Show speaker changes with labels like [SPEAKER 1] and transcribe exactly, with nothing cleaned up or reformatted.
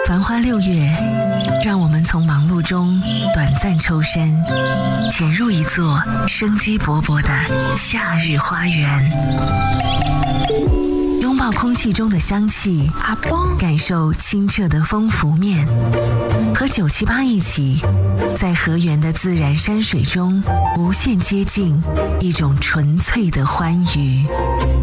[SPEAKER 1] 繁花六月，让我们从忙碌中短暂抽身，潜入一座生机勃勃的夏日花园，拥抱空气中的香气，感受清澈的风拂面，和九七八一起，在河源的自然山水中无限接近一种纯粹的欢愉。